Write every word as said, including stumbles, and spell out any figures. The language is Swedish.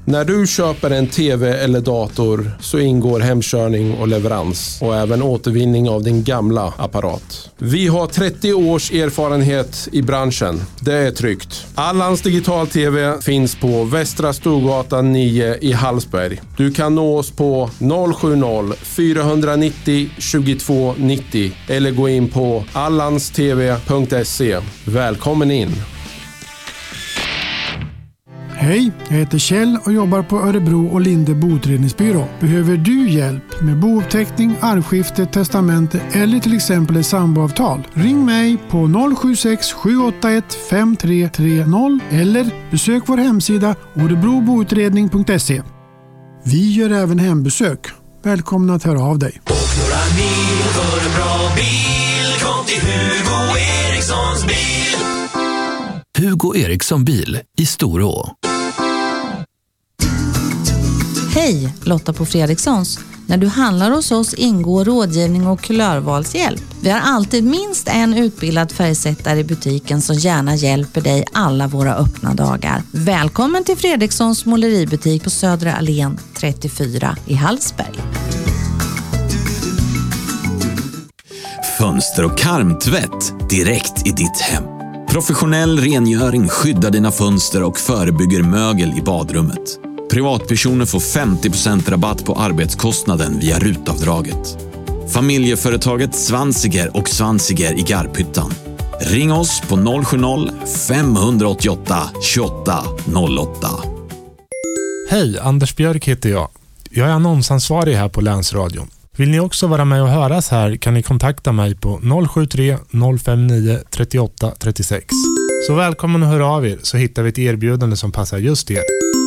När du köper en tv eller dator så ingår hemkörning och leverans och även återvinning av din gamla apparat. Vi har trettio års erfarenhet i branschen. Det är tryggt. Allans Digital T V finns på Västra Storgatan nio i Hallsberg. Du kan nå oss på noll sju noll fyra nio noll två nio noll eller gå in på allanstv punkt se. Välkommen in! Hej, jag heter Kjell och jobbar på Örebro och Linde boutredningsbyrå. Behöver du hjälp med bouppteckning, arvskifte, testamente eller till exempel ett samboavtal? Ring mig på noll sju sex sju åtta ett fem tre tre noll eller besök vår hemsida örebro boutredning punkt se. Vi gör även hembesök. Välkomna att höra av dig. Och några mil för en bra bil. Kom till Hugo Erikssons bil. Hugo Eriksson bil i Storå. Hej, Lotta på Fredrikssons. När du handlar hos oss ingår rådgivning och kulörvalshjälp. Vi har alltid minst en utbildad färgsättare i butiken som gärna hjälper dig alla våra öppna dagar. Välkommen till Fredrikssons måleributik på Södra Allén trettiofyra i Hallsberg. Fönster- och karmtvätt direkt i ditt hem. Professionell rengöring skyddar dina fönster och förebygger mögel i badrummet. Privatpersoner får femtio procent rabatt på arbetskostnaden via rutavdraget. Familjeföretaget Svansiger och Svansiger i Garphyttan. Ring oss på noll sju noll fem åtta åtta tjugoåtta noll åtta. Hej, Anders Björk heter jag. Jag är annonsansvarig här på Länsradion. Vill ni också vara med och höras här kan ni kontakta mig på noll sju tre noll fem nio tre åtta tre sex. Så välkommen att höra av er så hittar vi ett erbjudande som passar just er.